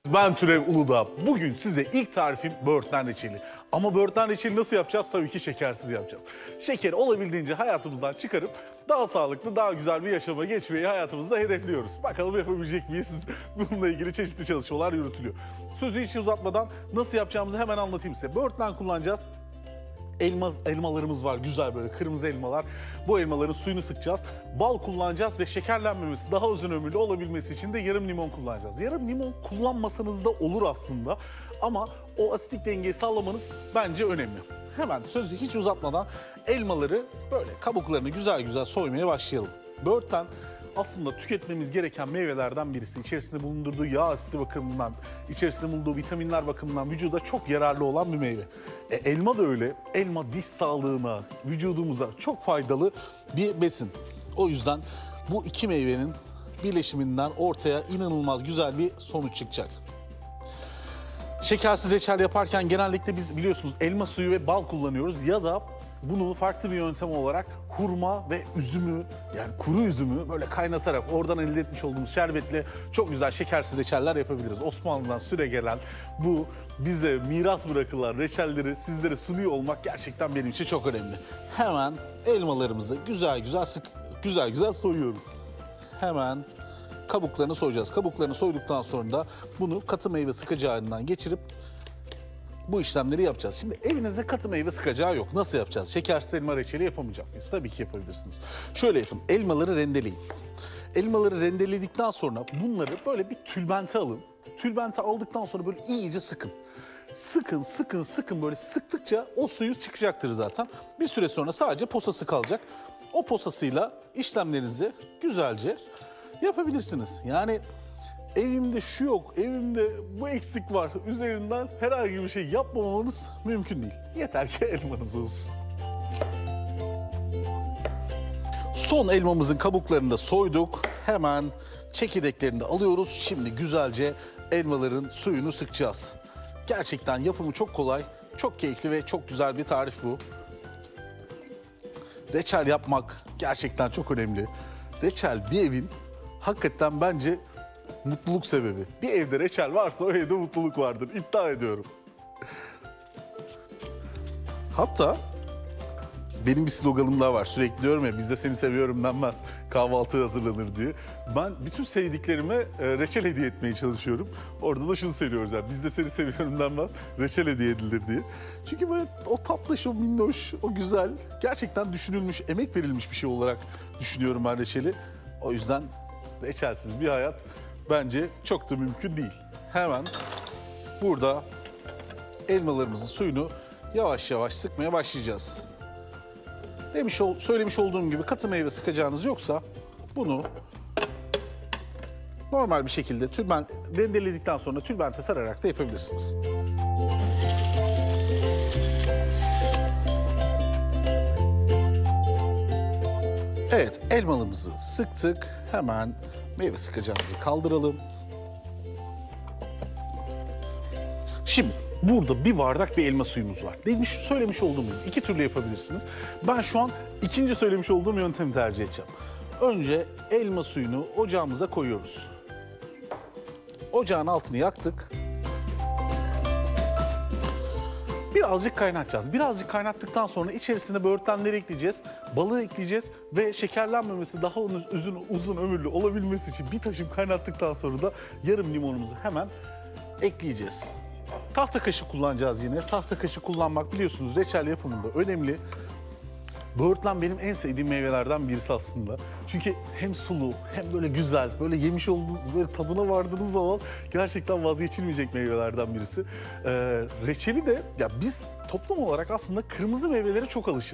Ben Türev Uludağ. Bugün size ilk tarifim böğürtlen reçeli. Ama böğürtlen reçeli nasıl yapacağız? Tabii ki şekersiz yapacağız. Şekeri olabildiğince hayatımızdan çıkarıp daha sağlıklı, daha güzel bir yaşama geçmeyi hayatımızda hedefliyoruz. Bakalım yapabilecek miyiz? Bununla ilgili çeşitli çalışmalar yürütülüyor. Sözü hiç uzatmadan nasıl yapacağımızı hemen anlatayım size. Böğürtlen kullanacağız. Elmalarımız var, güzel böyle kırmızı elmalar. Bu elmaların suyunu sıkacağız. Bal kullanacağız ve şekerlenmemesi, daha uzun ömürlü olabilmesi için de yarım limon kullanacağız. Yarım limon kullanmasanız da olur aslında. Ama o asitik dengeyi sağlamanız bence önemli. Hemen sözü hiç uzatmadan elmaları böyle kabuklarını güzel güzel soymaya başlayalım. Böğürtlen aslında tüketmemiz gereken meyvelerden birisi. İçerisinde bulundurduğu yağ asidi bakımından, içerisinde bulunduğu vitaminler bakımından vücuda çok yararlı olan bir meyve. Elma da öyle. Elma diş sağlığına, vücudumuza çok faydalı bir besin. O yüzden bu iki meyvenin birleşiminden ortaya inanılmaz güzel bir sonuç çıkacak. Şekersiz reçel yaparken genellikle biz biliyorsunuz elma suyu ve bal kullanıyoruz ya da bunu farklı bir yöntem olarak hurma ve üzümü, yani kuru üzümü böyle kaynatarak oradan elde etmiş olduğumuz şerbetle çok güzel şekersiz reçeller yapabiliriz. Osmanlı'dan süregelen bu bize miras bırakılan reçelleri sizlere sunuyor olmak gerçekten benim için çok önemli. Hemen elmalarımızı güzel güzel soyuyoruz. Hemen kabuklarını soyacağız. Kabuklarını soyduktan sonra da bunu katı meyve sıkacağından geçirip bu işlemleri yapacağız. Şimdi evinizde katı meyve sıkacağı yok. Nasıl yapacağız? Şekersiz elma reçeli yapamayacak mıyız? Tabii ki yapabilirsiniz. Şöyle yapın. Elmaları rendeleyin. Elmaları rendeledikten sonra bunları böyle bir tülbente alın. Tülbente aldıktan sonra böyle iyice sıkın. Sıkın böyle sıktıkça o suyu çıkacaktır zaten. Bir süre sonra sadece posası kalacak. O posasıyla işlemlerinizi güzelce yapabilirsiniz. Yani evimde şu yok, evimde bu eksik var üzerinden herhangi bir şey yapmamanız mümkün değil. Yeter ki elmanız olsun. Son elmamızın kabuklarını da soyduk. Hemen çekirdeklerini de alıyoruz. Şimdi güzelce elmaların suyunu sıkacağız. Gerçekten yapımı çok kolay, çok keyifli ve çok güzel bir tarif bu. Reçel yapmak gerçekten çok önemli. Reçel bir evin hakikaten bence mutluluk sebebi. Bir evde reçel varsa o evde mutluluk vardır. İddia ediyorum. Hatta benim bir sloganım daha var. Sürekli diyorum ya bizde seni seviyorum denmez. Kahvaltı hazırlanır diye. Ben bütün sevdiklerime reçel hediye etmeye çalışıyorum. Orada da şunu söylüyoruz yani bizde seni seviyorum denmez. Reçel hediye edilir diye. Çünkü böyle o tatlış, o minnoş, o güzel, gerçekten düşünülmüş, emek verilmiş bir şey olarak düşünüyorum ben reçeli. O yüzden reçelsiz bir hayat bence çok da mümkün değil. Hemen burada elmalarımızın suyunu yavaş yavaş sıkmaya başlayacağız. Söylemiş olduğum gibi katı meyve sıkacağınız yoksa bunu normal bir şekilde rendeledikten sonra tülbente sararak da yapabilirsiniz. Evet, elmalımızı sıktık. Hemen meyve sıkacağımızı kaldıralım. Şimdi burada bir bardak bir elma suyumuz var. Söylemiş olduğum gibi iki türlü yapabilirsiniz. Ben şu an ikinci söylemiş olduğum yöntemi tercih edeceğim. Önce elma suyunu ocağımıza koyuyoruz. Ocağın altını yaktık. Birazcık kaynatacağız. Birazcık kaynattıktan sonra içerisine böğürtlenleri ekleyeceğiz, balı ekleyeceğiz ve şekerlenmemesi, daha uzun ömürlü olabilmesi için bir taşım kaynattıktan sonra da yarım limonumuzu hemen ekleyeceğiz. Tahta kaşık kullanacağız yine. Tahta kaşık kullanmak biliyorsunuz reçel yapımında önemli. Böğürtlen benim en sevdiğim meyvelerden birisi aslında. Çünkü hem sulu hem böyle güzel, böyle yemiş olduğunuz, böyle tadına vardığınız zaman gerçekten vazgeçilmeyecek meyvelerden birisi. Reçeli de ya biz toplum olarak aslında kırmızı meyvelere çok alışığız.